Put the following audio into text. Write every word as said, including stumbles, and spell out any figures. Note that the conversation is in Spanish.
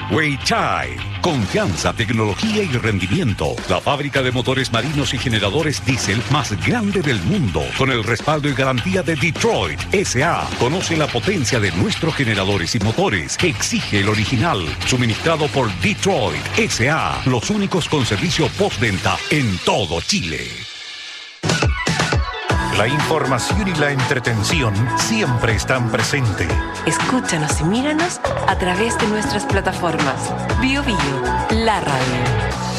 Weichai. Confianza, tecnología y rendimiento. La fábrica de motores marinos y generadores diésel más grande del mundo. Con el respaldo y garantía de Detroit S A. Conoce la potencia de nuestros generadores y motores. Exige el original. Suministrado por Detroit S A. Los únicos con servicio postventa en todo Chile. La información y la entretención siempre están presentes. Escúchanos y míranos a través de nuestras plataformas. Bio Bio, la radio.